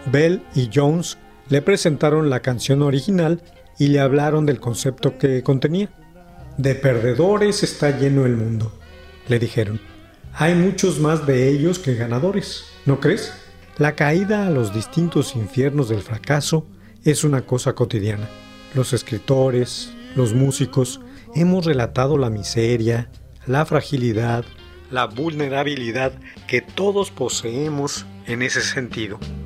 Bell y Jones le presentaron la canción original y le hablaron del concepto que contenía. De perdedores está lleno el mundo, le dijeron. Hay muchos más de ellos que ganadores, ¿no crees? La caída a los distintos infiernos del fracaso es una cosa cotidiana. Los escritores, los músicos, hemos relatado la miseria, la fragilidad, la vulnerabilidad que todos poseemos en ese sentido.